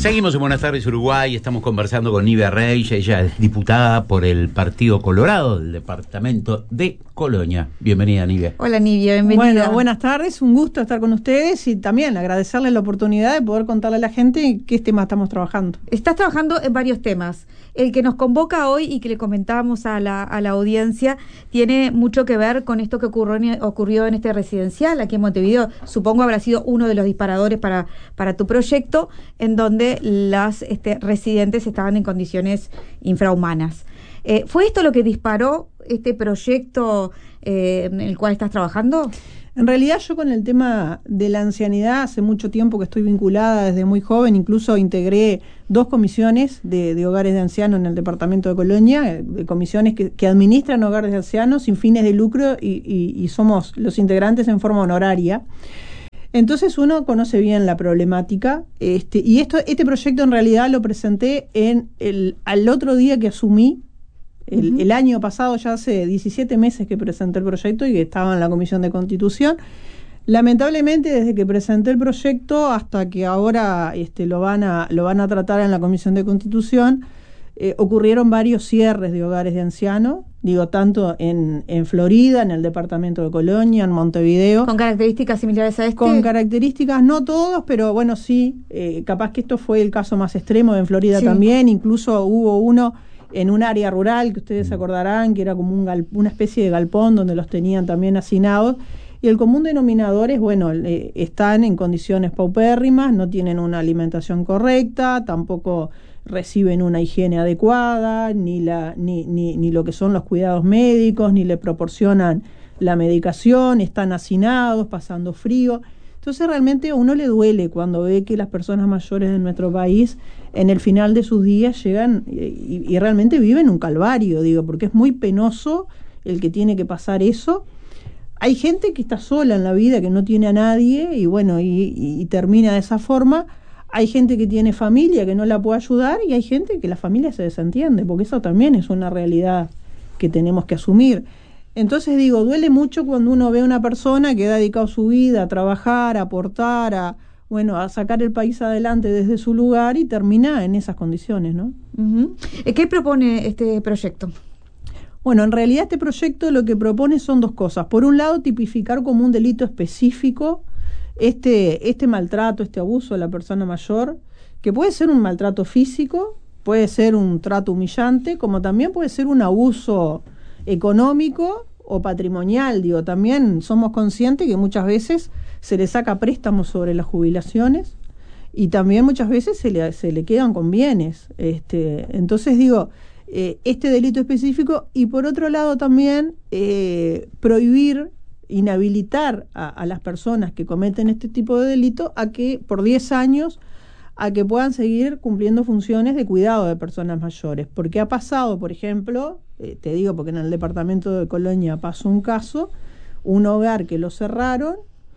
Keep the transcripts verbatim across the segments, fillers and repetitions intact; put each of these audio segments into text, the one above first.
Seguimos en Buenas Tardes Uruguay, estamos conversando con Nivia Reich, ella es diputada por el Partido Colorado del departamento de Colonia. Bienvenida, Nivia. Hola, Nivia, bienvenida. Bueno, buenas tardes, un gusto estar con ustedes y también agradecerles la oportunidad de poder contarle a la gente qué tema estamos trabajando. Estás trabajando en varios temas. El que nos convoca hoy y que le comentábamos a la, a la audiencia tiene mucho que ver con esto que ocurrió en, ocurrió en este residencial aquí en Montevideo. Supongo habrá sido uno de los disparadores para, para tu proyecto, en donde las este, residentes estaban en condiciones infrahumanas. Eh, ¿Fue esto lo que disparó este proyecto eh, en el cual estás trabajando? En realidad yo con el tema de la ancianidad hace mucho tiempo que estoy vinculada desde muy joven, incluso integré dos comisiones de, de hogares de ancianos en el departamento de Colonia, de comisiones que, que administran hogares de ancianos sin fines de lucro y, y, y somos los integrantes en forma honoraria. Entonces uno conoce bien la problemática este, y esto, este proyecto en realidad lo presenté en el, al otro día que asumí. El, uh-huh. el año pasado, ya hace diecisiete meses que presenté el proyecto y que estaba en la Comisión de Constitución. Lamentablemente, desde que presenté el proyecto hasta que ahora este, lo, van a, lo van a tratar en la Comisión de Constitución, eh, ocurrieron varios cierres de hogares de ancianos, digo, tanto en, en Florida, en el departamento de Colonia, en Montevideo. ¿Con características similares a este? Con características, no todos, pero bueno, sí, eh, capaz que esto fue el caso más extremo, en Florida sí. También, incluso hubo uno en un área rural que ustedes se acordarán, que era como un gal, una especie de galpón donde los tenían también hacinados, y el común denominador es, bueno, eh, están en condiciones paupérrimas, no tienen una alimentación correcta, tampoco reciben una higiene adecuada, ni, la, ni, ni, ni lo que son los cuidados médicos, ni le proporcionan la medicación, están hacinados, pasando frío. Entonces realmente a uno le duele cuando ve que las personas mayores de nuestro país en el final de sus días llegan y, y realmente viven un calvario, digo, porque es muy penoso el que tiene que pasar eso. Hay gente que está sola en la vida, que no tiene a nadie y bueno, y, y, y termina de esa forma. Hay gente que tiene familia que no la puede ayudar y hay gente que la familia se desentiende, porque eso también es una realidad que tenemos que asumir. Entonces digo, duele mucho cuando uno ve a una persona que ha dedicado su vida a trabajar, a aportar, a bueno, a sacar el país adelante desde su lugar y termina en esas condiciones, ¿no? Uh-huh. ¿Qué propone este proyecto? Bueno, en realidad este proyecto lo que propone son dos cosas. Por un lado, tipificar como un delito específico este, este maltrato, este abuso a la persona mayor, que puede ser un maltrato físico, puede ser un trato humillante, como también puede ser un abuso económico o patrimonial. Digo, también somos conscientes que muchas veces se le saca préstamos sobre las jubilaciones y también muchas veces se le, se le quedan con bienes. Este, entonces digo, eh, este delito específico y por otro lado también eh, prohibir, inhabilitar a, a las personas que cometen este tipo de delito a que por diez años a que puedan seguir cumpliendo funciones de cuidado de personas mayores. Porque ha pasado, por ejemplo, eh, te digo porque en el departamento de Colonia pasó un caso, un hogar que lo cerraron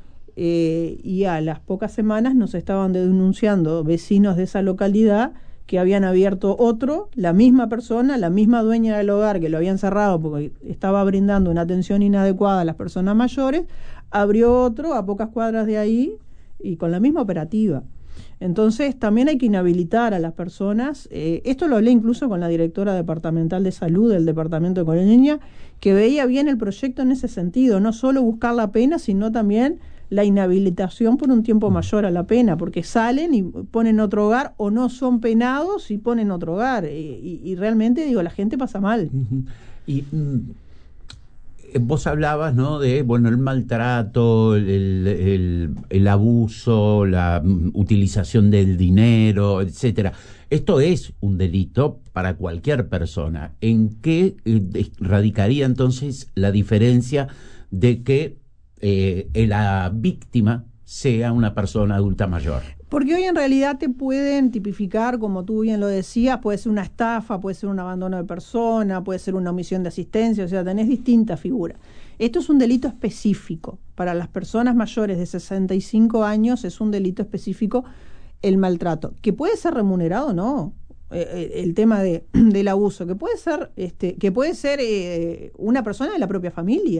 eh, y a las pocas semanas nos estaban denunciando vecinos de esa localidad que habían abierto otro, la misma persona, la misma dueña del hogar que lo habían cerrado porque estaba brindando una atención inadecuada a las personas mayores, abrió otro a pocas cuadras de ahí y con la misma operativa. Entonces también hay que inhabilitar a las personas. Eh, esto lo hablé incluso con la directora departamental de salud del departamento de Colonia, que veía bien el proyecto en ese sentido, no solo buscar la pena, sino también la inhabilitación por un tiempo mayor a la pena, porque salen y ponen otro hogar o no son penados y ponen otro hogar. Y, y, y realmente, digo, la gente pasa mal. Uh-huh. Y mm, vos hablabas, ¿no?, de, bueno, el maltrato, el, el, el abuso, la mm, utilización del dinero, etcétera. Esto es un delito para cualquier persona. ¿En qué eh, radicaría entonces la diferencia de que Eh, la víctima sea una persona adulta mayor? Porque hoy en realidad te pueden tipificar, como tú bien lo decías, puede ser una estafa, puede ser un abandono de persona, puede ser una omisión de asistencia, o sea, tenés distintas figuras. Esto es un delito específico. Para las personas mayores de sesenta y cinco años es un delito específico el maltrato, que puede ser remunerado o no. Eh, el tema de, del abuso, que puede ser, este, que puede ser eh, una persona de la propia familia,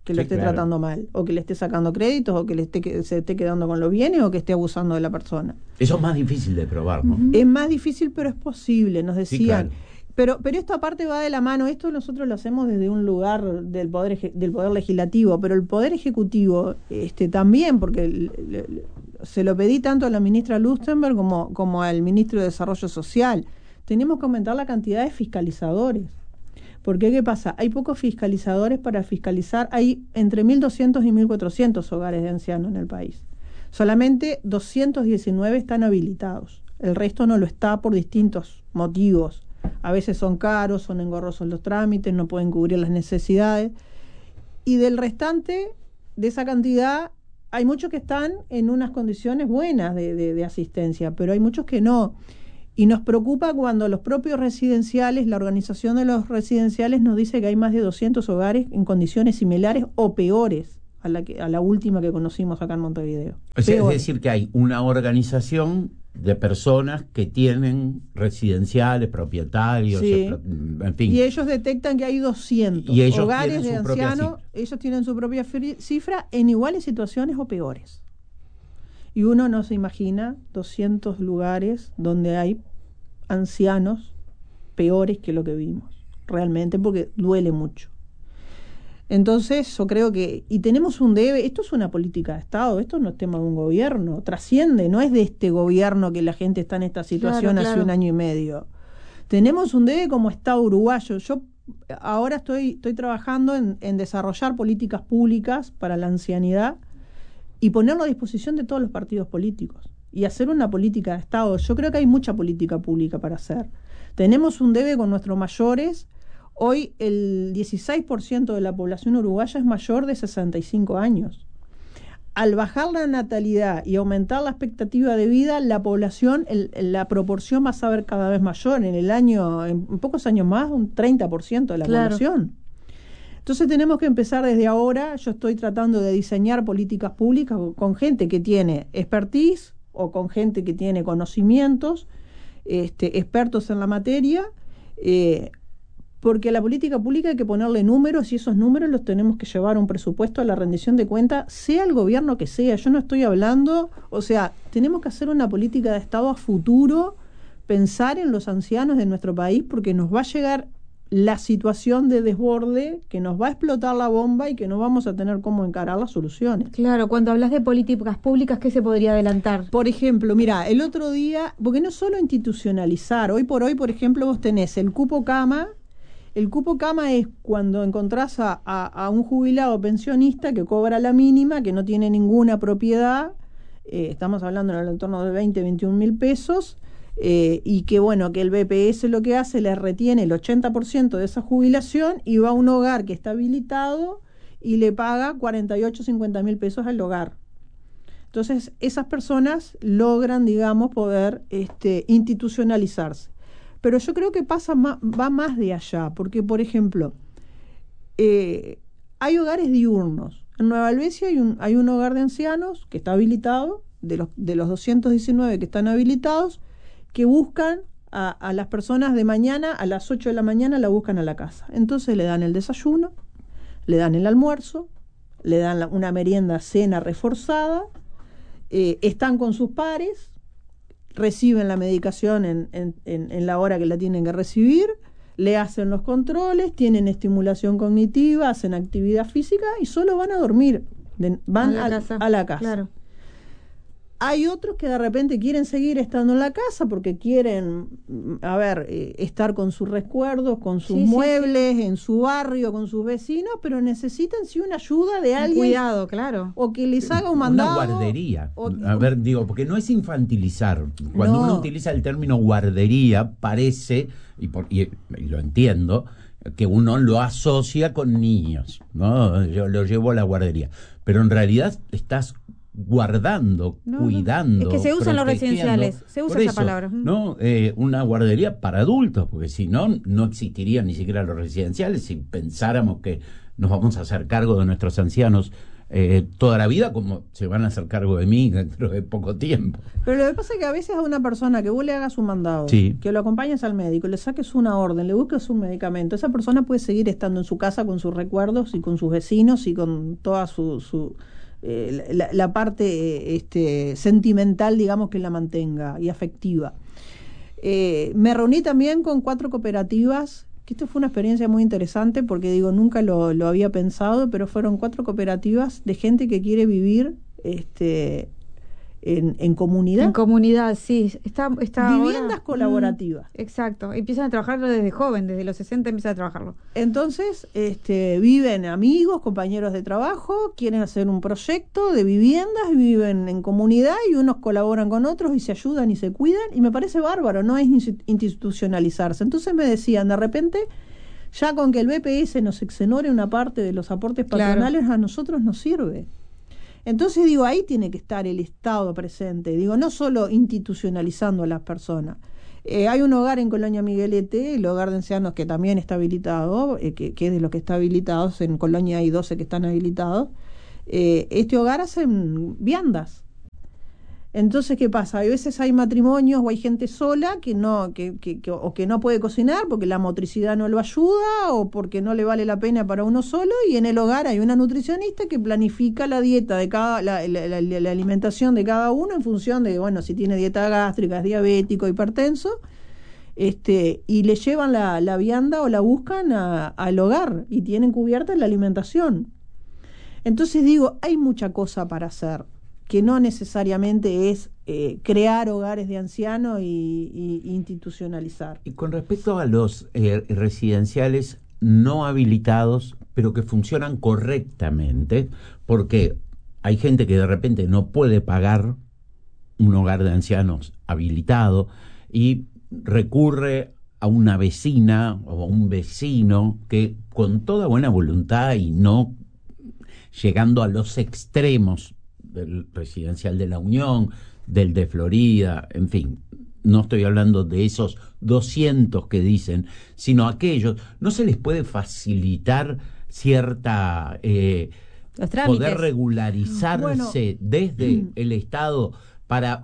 que lo Sí, esté claro. tratando mal, o que le esté sacando créditos, o que le esté que- se esté quedando con los bienes, o que esté abusando de la persona. Eso es más difícil de probar, ¿no? Ujú. Es más difícil, pero es posible, nos Sí, decían. claro. Pero, pero esto aparte va de la mano, esto nosotros lo hacemos desde un lugar del poder eje- del poder legislativo, pero el poder ejecutivo este también, porque le- le- se lo pedí tanto a la ministra Lustenberg como, como al ministro de Desarrollo Social. Tenemos que aumentar la cantidad de fiscalizadores. Porque ¿qué pasa? Hay pocos fiscalizadores para fiscalizar, hay entre mil doscientos y mil cuatrocientos hogares de ancianos en el país. Solamente doscientos diecinueve están habilitados, el resto no lo está por distintos motivos. A veces son caros, son engorrosos los trámites, no pueden cubrir las necesidades. Y del restante, de esa cantidad, hay muchos que están en unas condiciones buenas de, de, de asistencia, pero hay muchos que no. Y nos preocupa cuando los propios residenciales, la organización de los residenciales nos dice que hay más de doscientos hogares en condiciones similares o peores a la, que, a la última que conocimos acá en Montevideo. O sea, es Peores. decir, que hay una organización de personas que tienen residenciales, propietarios, Sí. eh, en fin. Y ellos detectan que hay doscientos Y ellos hogares tienen de su propia ancianos, cifra. ellos tienen su propia fri- cifra en iguales situaciones o peores. Y uno no se imagina doscientos lugares donde hay ancianos peores que lo que vimos, realmente, porque duele mucho. Entonces yo creo que, y tenemos un debe, esto es una política de Estado, esto no es tema de un gobierno, trasciende, no es de este gobierno que la gente está en esta situación Claro, hace claro. un año y medio. Tenemos un debe como Estado uruguayo. Yo ahora estoy, estoy trabajando en, en desarrollar políticas públicas para la ancianidad y ponerlo a disposición de todos los partidos políticos y hacer una política de Estado. Yo creo que hay mucha política pública para hacer. Tenemos un debe con nuestros mayores. Hoy el dieciséis por ciento de la población uruguaya es mayor de sesenta y cinco años. Al bajar la natalidad y aumentar la expectativa de vida, la población, el, la proporción va a ser cada vez mayor. En el año, en pocos años más, un treinta por ciento de la Claro. población. Entonces tenemos que empezar desde ahora. Yo estoy tratando de diseñar políticas públicas con, con gente que tiene expertise o con gente que tiene conocimientos, este, expertos en la materia, eh, porque a la política pública hay que ponerle números y esos números los tenemos que llevar a un presupuesto, a la rendición de cuentas, sea el gobierno que sea. Yo no estoy hablando, o sea, tenemos que hacer una política de Estado a futuro, pensar en los ancianos de nuestro país, porque nos va a llegar la situación de desborde, que nos va a explotar la bomba y que no vamos a tener cómo encarar las soluciones. Claro, cuando hablas de políticas públicas, ¿qué se podría adelantar? Por ejemplo, mira, el otro día, porque no solo institucionalizar, hoy por hoy, por ejemplo, vos tenés el cupo cama. El cupo cama es cuando encontrás a, a, a un jubilado pensionista que cobra la mínima, que no tiene ninguna propiedad, eh, estamos hablando en el entorno de veinte, veintiún mil pesos, eh, y que bueno, que el B P S lo que hace, le retiene el ochenta por ciento de esa jubilación y va a un hogar que está habilitado y le paga cuarenta y ocho, cincuenta mil pesos al hogar. Entonces, esas personas logran, digamos, poder este, institucionalizarse. Pero yo creo que pasa más, va más de allá, porque, por ejemplo, eh, hay hogares diurnos. En Nueva Albesia hay un, hay un hogar de ancianos que está habilitado, de los, de los doscientos diecinueve que están habilitados, que buscan a, a las personas de mañana, a las ocho de la mañana la buscan a la casa. Entonces le dan el desayuno, le dan el almuerzo, le dan la, una merienda, cena reforzada, eh, están con sus pares, reciben la medicación en, en, en, en la hora que la tienen que recibir, le hacen los controles, tienen estimulación cognitiva, hacen actividad física y solo van a dormir, de, van a la a, casa. a la casa. Claro. Hay otros que de repente quieren seguir estando en la casa porque quieren, a ver, eh, estar con sus recuerdos, con sus Sí, sí, muebles, sí. en su barrio, con sus vecinos, pero necesitan sí una ayuda de alguien. Cuidado, claro. O que les haga un mandado. Una guardería. O, a ver, digo, porque no es infantilizar. Cuando No. uno utiliza el término guardería, parece, y, por, y, y lo entiendo, que uno lo asocia con niños, ¿no? Yo lo llevo a la guardería. Pero en realidad estás guardando, No, cuidando. no. Es que se usan los protegiendo. residenciales, se usa Por esa eso, palabra. ¿no? Eh, una guardería para adultos, porque si no, no existirían ni siquiera los residenciales si pensáramos que nos vamos a hacer cargo de nuestros ancianos eh, toda la vida, como se van a hacer cargo de mí dentro de poco tiempo. Pero lo que pasa es que a veces a una persona que vos le hagas un mandado, Sí. que lo acompañes al médico, le saques una orden, le busques un medicamento, esa persona puede seguir estando en su casa con sus recuerdos y con sus vecinos y con toda su, su eh, la, la parte eh, este, sentimental, digamos, que la mantenga y afectiva. Eh, me reuní también con cuatro cooperativas, que esto fue una experiencia muy interesante porque digo, nunca lo, lo había pensado, pero fueron cuatro cooperativas de gente que quiere vivir este en, en comunidad. En comunidad, sí. Está, está Viviendas ahora, colaborativas. Mm, exacto. Empiezan a trabajarlo desde joven, desde los sesenta empiezan a trabajarlo. Entonces, este, viven amigos, compañeros de trabajo, quieren hacer un proyecto de viviendas, viven en comunidad y unos colaboran con otros y se ayudan y se cuidan, y me parece bárbaro, no es institucionalizarse. Entonces me decían, de repente, ya con que el B P S nos exonere una parte de los aportes patronales, claro, a nosotros nos sirve. Entonces digo, ahí tiene que estar el Estado presente, digo, no solo institucionalizando a las personas. Eh, hay un hogar en Colonia Miguelete, el hogar de ancianos que también está habilitado, eh, que, que es de los que está habilitados, en Colonia hay doce que están habilitados. Eh, este hogar hacen viandas. Entonces, ¿qué pasa? A veces hay matrimonios o hay gente sola que no, que, que, que, o que no puede cocinar porque la motricidad no lo ayuda o porque no le vale la pena para uno solo, y en el hogar hay una nutricionista que planifica la dieta de cada, la, la, la, la alimentación de cada uno en función de, bueno, si tiene dieta gástrica, es diabético, hipertenso, este, y le llevan la, la vianda o la buscan a, al hogar y tienen cubierta la alimentación. Entonces digo, hay mucha cosa para hacer, que no necesariamente es eh, crear hogares de ancianos y, y institucionalizar. Y con respecto a los eh, residenciales no habilitados, pero que funcionan correctamente, porque hay gente que de repente no puede pagar un hogar de ancianos habilitado y recurre a una vecina o a un vecino que con toda buena voluntad y no llegando a los extremos del residencial de la Unión, del de Florida, en fin, no estoy hablando de esos doscientos que dicen, sino aquellos, ¿no se les puede facilitar cierta eh, poder regularizarse bueno, desde mm. el Estado para,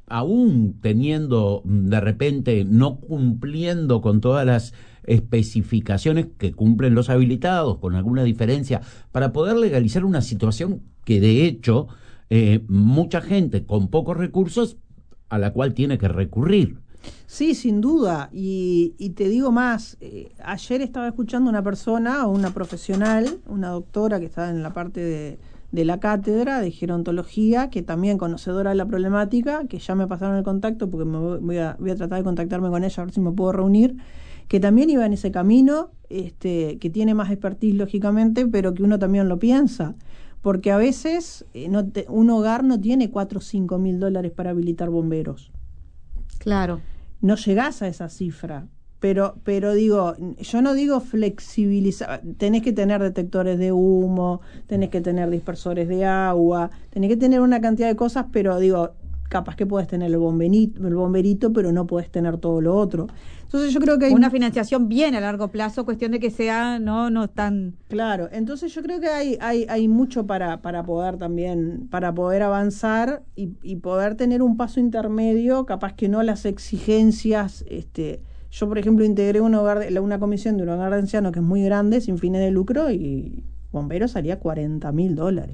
aún teniendo de repente, no cumpliendo con todas las especificaciones que cumplen los habilitados, con alguna diferencia, para poder legalizar una situación que de hecho Eh, mucha gente con pocos recursos a la cual tiene que recurrir? Sí, sin duda, y, y te digo más, eh, ayer estaba escuchando una persona, una profesional, una doctora que está en la parte de, de la cátedra de gerontología, que también conocedora de la problemática, que ya me pasaron el contacto porque me voy a, voy a tratar de contactarme con ella a ver si me puedo reunir, que también iba en ese camino, este, que tiene más expertise lógicamente, pero que uno también lo piensa. Porque a veces eh, no te, un hogar no tiene cuatro o cinco mil dólares para habilitar bomberos. Claro. No llegás a esa cifra. Pero, pero digo, yo no digo flexibilizar. Tenés que tener detectores de humo, tenés que tener dispersores de agua, tenés que tener una cantidad de cosas, pero digo, capaz que podés tener el bomberito, el bomberito, pero no podés tener todo lo otro. Entonces yo creo que hay una financiación bien a largo plazo, cuestión de que sea no no tan claro. Entonces yo creo que hay hay hay mucho para para poder también para poder avanzar y, y poder tener un paso intermedio, capaz que no las exigencias. Este, yo por ejemplo integré un hogar de, una comisión de un hogar de ancianos que es muy grande, sin fines de lucro, y bomberos salía cuarenta mil dólares.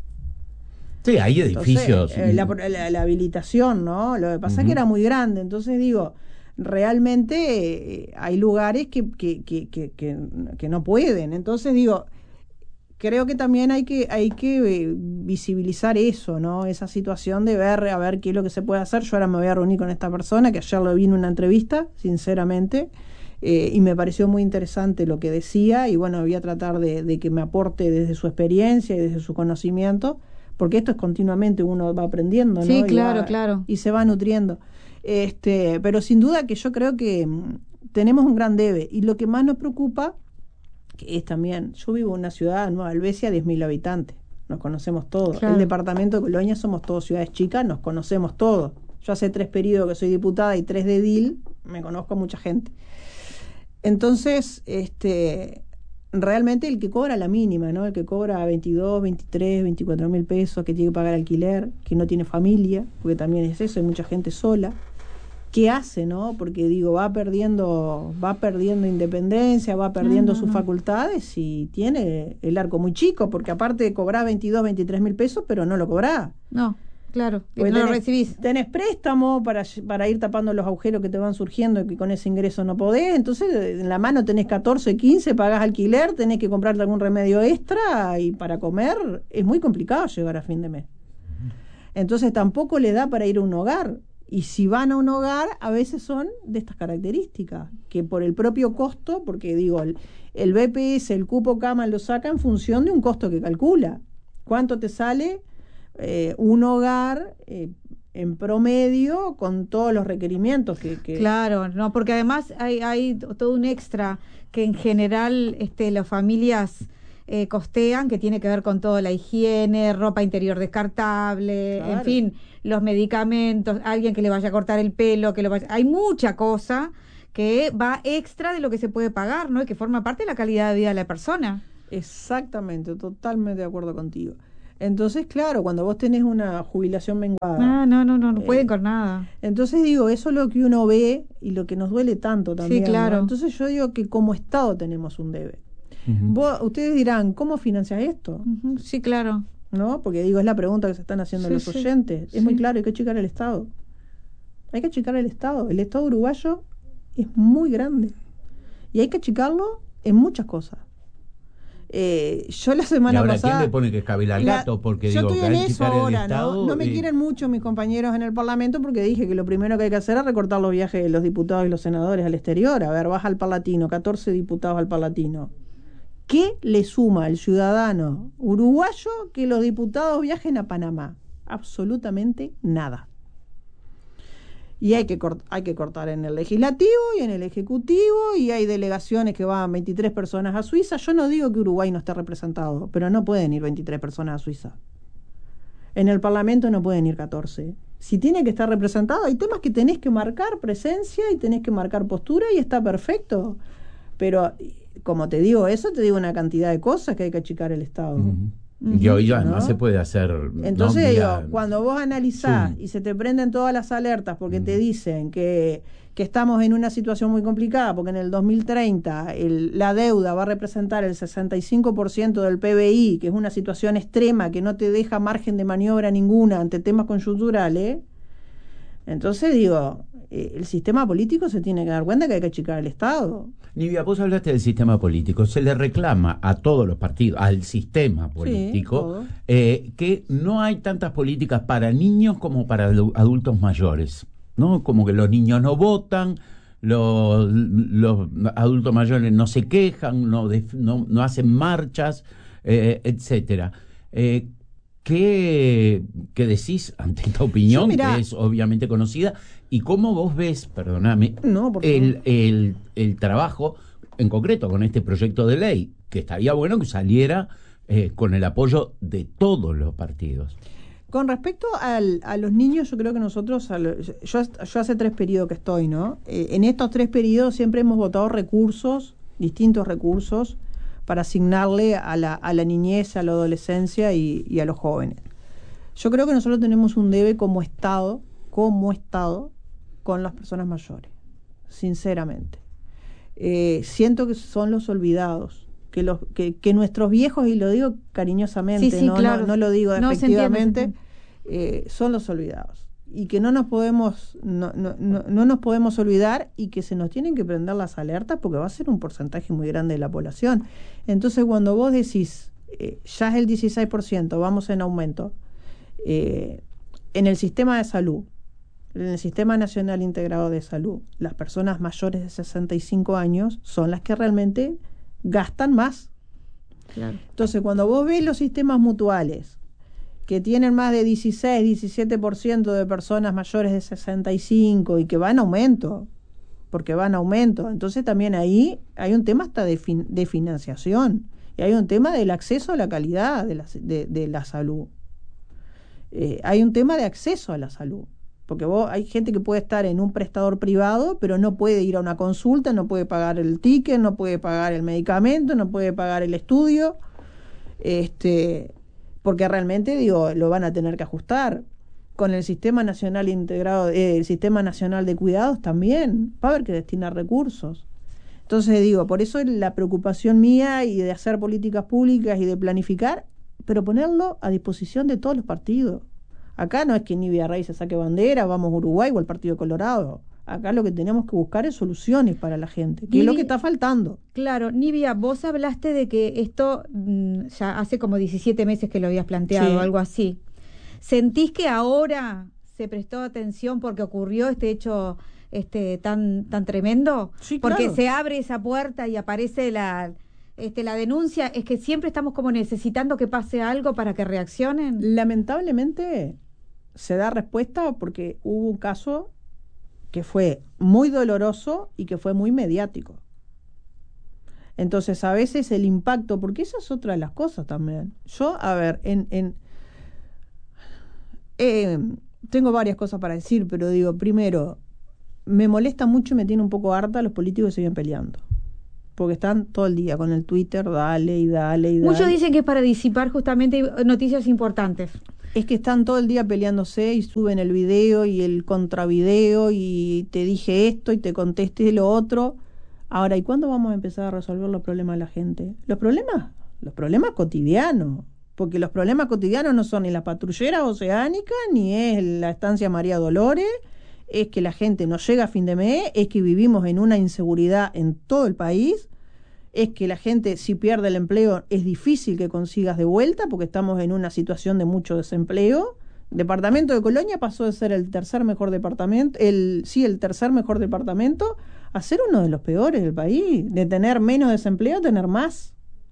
Sí, hay edificios. Entonces, eh, la, la, la habilitación, ¿no? Lo que pasa uh-huh. es que era muy grande, entonces digo, realmente eh, hay lugares que, que, que, que, que, que no pueden. Entonces digo, creo que también hay que hay que eh, visibilizar eso, ¿no? Esa situación de ver a ver qué es lo que se puede hacer. Yo ahora me voy a reunir con esta persona que ayer lo vi en una entrevista, sinceramente, eh, y me pareció muy interesante lo que decía, y bueno, voy a tratar de, de que me aporte desde su experiencia y desde su conocimiento, porque esto es continuamente, uno va aprendiendo, ¿no? Sí, claro, y va, claro. Y se va nutriendo. Este, pero sin duda que yo creo que mm, tenemos un gran debe, y lo que más nos preocupa, que es también, yo vivo en una ciudad, Nueva Albesia, diez mil habitantes, nos conocemos todos. Claro. El departamento de Colonia somos todos ciudades chicas, nos conocemos todos. Yo hace tres periodos que soy diputada y tres de edil, me conozco a mucha gente. Entonces, este, realmente el que cobra la mínima, ¿no? El que cobra veintidós, veintitrés, veinticuatro mil pesos, que tiene que pagar alquiler, que no tiene familia, porque también es eso, hay mucha gente sola. ¿Qué hace, no? Porque digo, va perdiendo, va perdiendo independencia, va perdiendo no, no, sus no. facultades y tiene el arco muy chico, porque aparte de cobrar veintidós, veintitrés mil pesos, pero no lo cobrás. No, claro, no tenés, lo recibís. Tenés préstamo para, para ir tapando los agujeros que te van surgiendo y que con ese ingreso no podés. Entonces, en la mano tenés catorce, quince, pagás alquiler, tenés que comprarte algún remedio extra y para comer es muy complicado llegar a fin de mes. Entonces, tampoco le da para ir a un hogar. Y si van a un hogar, a veces son de estas características, que por el propio costo, porque digo, el, el B P S, el cupo cama lo saca en función de un costo que calcula. ¿Cuánto te sale eh, un hogar eh, en promedio con todos los requerimientos que... que... Claro, no, porque además hay, hay todo un extra que en general este, las familias... Eh, costean, que tiene que ver con toda la higiene, ropa interior descartable, claro. En fin, los medicamentos, alguien que le vaya a cortar el pelo, que lo vaya... Hay mucha cosa que va extra de lo que se puede pagar, ¿no? Y que forma parte de la calidad de vida de la persona. Exactamente, totalmente de acuerdo contigo. Entonces, claro, cuando vos tenés una jubilación menguada... Ah, no, no, no, no eh, pueden con nada. Entonces digo, eso es lo que uno ve y lo que nos duele tanto también. Sí, claro. ¿no? Entonces yo digo que como Estado tenemos un debe. Uh-huh. Vos, ustedes dirán, ¿cómo financias esto? Uh-huh. Sí, claro. ¿No? Porque digo, es la pregunta que se están haciendo sí, los sí, oyentes. Es sí. muy claro, hay que achicar el Estado. Hay que achicar el Estado. El Estado uruguayo es muy grande. Y hay que achicarlo en muchas cosas. Eh, yo la semana ¿Y ahora pasada... quién le pone que escabila al gato? Porque yo digo, estoy que en hay que eso achicar ahora, el Estado, ¿no? No me y... quieren mucho mis compañeros en el Parlamento porque dije que lo primero que hay que hacer es recortar los viajes de los diputados y los senadores al exterior. A ver, baja al Palatino, catorce diputados al Palatino. ¿Qué le suma al ciudadano uruguayo que los diputados viajen a Panamá? Absolutamente nada. Y hay que, cort- hay que cortar en el legislativo y en el ejecutivo, y hay delegaciones que van veintitrés personas a Suiza. Yo no digo que Uruguay no esté representado, pero no pueden ir veintitrés personas a Suiza. En el Parlamento no pueden ir catorce. Si tiene que estar representado, hay temas que tenés que marcar presencia y tenés que marcar postura y está perfecto. Pero... como te digo eso, te digo una cantidad de cosas que hay que achicar el Estado. Uh-huh. Uh-huh. Y hoy además ¿no? se puede hacer... Entonces ¿no? digo, Vía cuando vos analizás Zoom. Y se te prenden todas las alertas porque uh-huh. te dicen que, que estamos en una situación muy complicada, porque en el dos mil treinta el, la deuda va a representar el sesenta y cinco por ciento del P B I, que es una situación extrema que no te deja margen de maniobra ninguna ante temas coyunturales, entonces digo, eh, el sistema político se tiene que dar cuenta que hay que achicar el Estado. Nivia, vos hablaste del sistema político. Se le reclama a todos los partidos, al sistema político, sí, eh, que no hay tantas políticas para niños como para adultos mayores, ¿no? Como que los niños no votan, los, los adultos mayores no se quejan, no, def, no, no hacen marchas, eh, etcétera. Eh, ¿Qué, ¿Qué decís ante esta opinión, sí, mirá, que es obviamente conocida? ¿Y cómo vos ves, perdóname, no, el, el, el trabajo en concreto con este proyecto de ley? Que estaría bueno que saliera eh, con el apoyo de todos los partidos. Con respecto al, a los niños, yo creo que nosotros, al, yo, yo hace tres periodos que estoy, ¿no? Eh, en estos tres periodos siempre hemos votado recursos, distintos recursos, para asignarle a la, a la niñez, a la adolescencia y, y a los jóvenes. Yo creo que nosotros tenemos un debe como Estado, como Estado, con las personas mayores, sinceramente. Eh, siento que son los olvidados, que, los, que, que nuestros viejos, y lo digo cariñosamente, sí, sí, no, claro. no, no lo digo no, despectivamente, se entiende, se entiende. Eh, son los olvidados. Y que no nos podemos no, no, no, no nos podemos olvidar, y que se nos tienen que prender las alertas porque va a ser un porcentaje muy grande de la población. Entonces, cuando vos decís, eh, ya es el dieciséis por ciento, vamos en aumento, eh, en el sistema de salud, en el Sistema Nacional Integrado de Salud, las personas mayores de sesenta y cinco años son las que realmente gastan más. Claro. Entonces, cuando vos ves los sistemas mutuales, que tienen más de dieciséis, diecisiete por ciento de personas mayores de sesenta y cinco y que van a aumento, porque van a aumento, entonces también ahí hay un tema hasta de, fin, de financiación, y hay un tema del acceso a la calidad de la, de, de la salud. Eh, hay un tema de acceso a la salud. Porque vos hay gente que puede estar en un prestador privado, pero no puede ir a una consulta, no puede pagar el ticket, no puede pagar el medicamento, no puede pagar el estudio, este, porque realmente, digo, lo van a tener que ajustar. Con el Sistema Nacional Integrado, eh, el Sistema Nacional de Cuidados también, va a haber que destinar recursos. Entonces, digo, por eso la preocupación mía y de hacer políticas públicas y de planificar, pero ponerlo a disposición de todos los partidos. Acá no es que ni Villarreal se saque bandera, vamos a Uruguay o al Partido Colorado. Acá lo que tenemos que buscar es soluciones para la gente, que Nibia, es lo que está faltando. Claro, Nibia, vos hablaste de que esto mmm, ya hace como diecisiete meses que lo habías planteado, sí. Algo así. ¿Sentís que ahora se prestó atención porque ocurrió este hecho este tan tan tremendo? Sí, porque claro. Se abre esa puerta y aparece la... Este, la denuncia, es que siempre estamos como necesitando que pase algo para que reaccionen. Lamentablemente se da respuesta porque hubo un caso que fue muy doloroso y que fue muy mediático. Entonces a veces el impacto, porque esa es otra de las cosas también. Yo, a ver, en, en eh, tengo varias cosas para decir, pero digo, primero, me molesta mucho y me tiene un poco harta los políticos que siguen peleando. Porque están todo el día con el Twitter, dale y dale y dale. Muchos dicen que es para disipar justamente noticias importantes. Es que están todo el día peleándose y suben el video y el contravideo y te dije esto y te contesté lo otro. Ahora, ¿y cuándo vamos a empezar a resolver los problemas de la gente? Los problemas, los problemas cotidianos. Porque los problemas cotidianos no son ni la patrullera oceánica, ni es la estancia María Dolores. Es que la gente no llega a fin de mes, es que vivimos en una inseguridad en todo el país, es que la gente, si pierde el empleo, es difícil que consigas de vuelta, porque estamos en una situación de mucho desempleo. El departamento de Colonia pasó de ser el tercer mejor departamento, el sí, el tercer mejor departamento, a ser uno de los peores del país, de tener menos desempleo a tener más.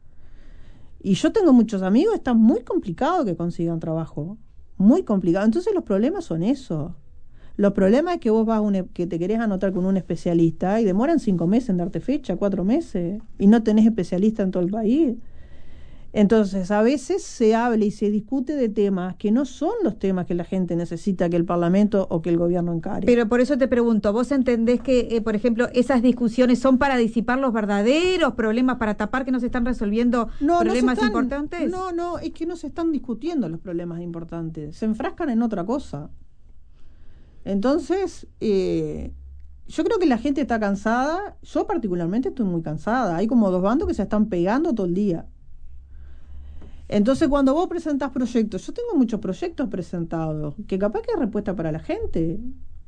Y yo tengo muchos amigos, está muy complicado que consigan trabajo, muy complicado. Entonces los problemas son esos. Los problemas es que vos vas a un, que te querés anotar con un especialista y demoran cinco meses en darte fecha, cuatro meses, y no tenés especialista en todo el país. Entonces, a veces se habla y se discute de temas que no son los temas que la gente necesita que el Parlamento o que el gobierno encare. Pero por eso te pregunto, ¿vos entendés que, eh, por ejemplo, esas discusiones son para disipar los verdaderos problemas, para tapar que no se están resolviendo no, problemas no están, importantes? No, no, es que no se están discutiendo los problemas importantes, se enfrascan en otra cosa. Entonces, eh, yo creo que la gente está cansada. Yo particularmente estoy muy cansada. Hay como dos bandos que se están pegando todo el día. Entonces, cuando vos presentás proyectos, yo tengo muchos proyectos presentados, que capaz que hay respuesta para la gente,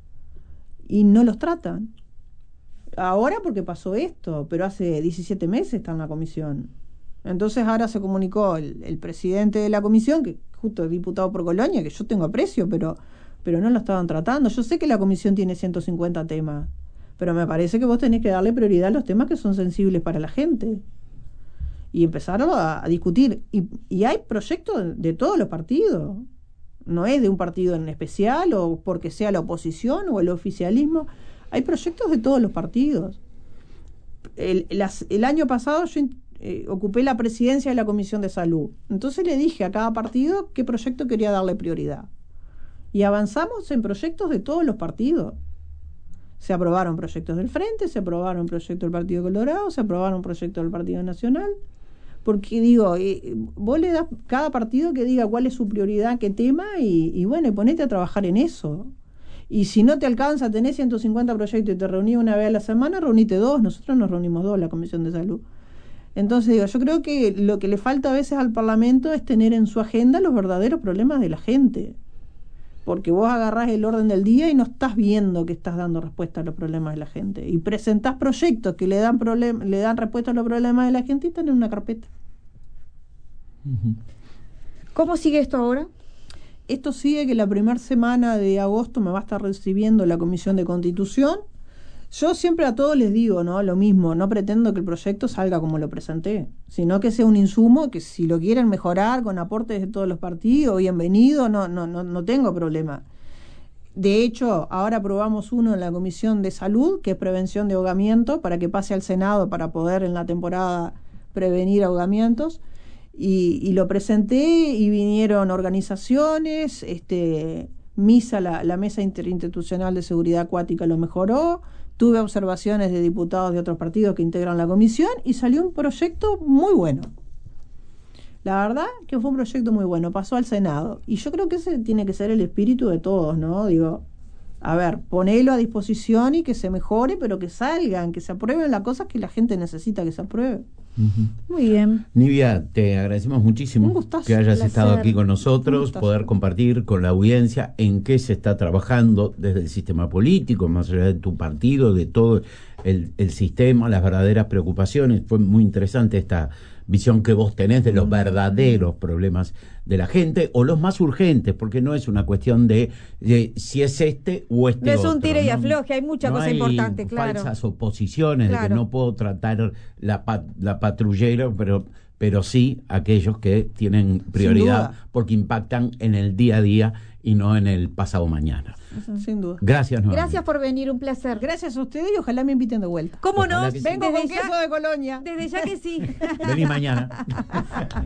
y no los tratan. Ahora porque pasó esto, pero hace diecisiete meses está en la comisión. Entonces ahora se comunicó el, el presidente de la comisión, que justo es diputado por Colonia, que yo tengo aprecio, pero... pero no lo estaban tratando. Yo sé que la comisión tiene ciento cincuenta temas, pero me parece que vos tenés que darle prioridad a los temas que son sensibles para la gente y empezar a, a discutir. Y, y hay proyectos de, de todos los partidos, no es de un partido en especial o porque sea la oposición o el oficialismo. Hay proyectos de todos los partidos. El, las, el año pasado yo eh, ocupé la presidencia de la Comisión de Salud, entonces le dije a cada partido qué proyecto quería darle prioridad. Y avanzamos en proyectos de todos los partidos. Se aprobaron proyectos del Frente, se aprobaron proyectos del Partido Colorado, se aprobaron proyectos del Partido Nacional. Porque digo, eh, vos le das cada partido que diga cuál es su prioridad, qué tema, y, y bueno, y ponete a trabajar en eso. Y si no te alcanza, tenés ciento cincuenta proyectos y te reunís una vez a la semana, reunite dos. Nosotros nos reunimos dos, la Comisión de Salud. Entonces digo, yo creo que lo que le falta a veces al Parlamento es tener en su agenda los verdaderos problemas de la gente. Porque vos agarrás el orden del día y no estás viendo que estás dando respuesta a los problemas de la gente. Y presentás proyectos que le dan problem- le dan respuesta a los problemas de la gente y están en una carpeta. ¿Cómo sigue esto ahora? Esto sigue que la primera semana de agosto me va a estar recibiendo la Comisión de Constitución. Yo siempre a todos les digo, ¿no? Lo mismo, no pretendo que el proyecto salga como lo presenté, sino que sea un insumo que si lo quieren mejorar con aportes de todos los partidos, bienvenido, no, no, no, no tengo problema. De hecho, ahora aprobamos uno en la Comisión de Salud, que es prevención de ahogamiento, para que pase al Senado para poder en la temporada prevenir ahogamientos. Y, y lo presenté y vinieron organizaciones, este... MISA, la, la Mesa Interinstitucional de Seguridad Acuática, lo mejoró. Tuve observaciones de diputados de otros partidos que integran la comisión y salió un proyecto muy bueno. La verdad que fue un proyecto muy bueno, pasó al Senado. Y yo creo que ese tiene que ser el espíritu de todos, ¿no? Digo, a ver, ponelo a disposición y que se mejore, pero que salgan, que se aprueben las cosas que la gente necesita que se aprueben. Uh-huh. Muy bien. Nivia, te agradecemos muchísimo que hayas estado aquí con nosotros, poder compartir con la audiencia en qué se está trabajando desde el sistema político, más allá de tu partido, de todo el, el sistema, las verdaderas preocupaciones. Fue muy interesante esta visión que vos tenés de los verdaderos problemas de la gente, o los más urgentes, porque no es una cuestión de, de si es este o este no es otro, un tire y ¿no? afloje, hay mucha no cosa hay importante, claro. falsas oposiciones, claro. de que no puedo tratar la, pat, la patrullera, pero, pero sí aquellos que tienen prioridad porque impactan en el día a día y no en el pasado mañana. Uh-huh. Sin duda. Gracias, nuevamente. Gracias por venir, un placer. Gracias a ustedes y ojalá me inviten de vuelta. ¿Cómo Ojalá no? que sí. Vengo Desde con ya, queso de Colonia. Desde ya que sí. Vení mañana.